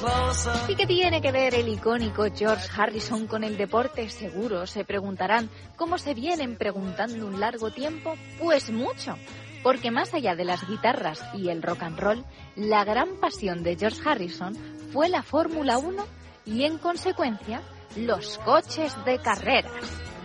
¿Y qué tiene que ver el icónico George Harrison con el deporte? Seguro se preguntarán. ¿Cómo se vienen preguntando un largo tiempo? Pues mucho. Porque más allá de las guitarras y el rock and roll, la gran pasión de George Harrison fue la Fórmula 1 y, en consecuencia, los coches de carreras.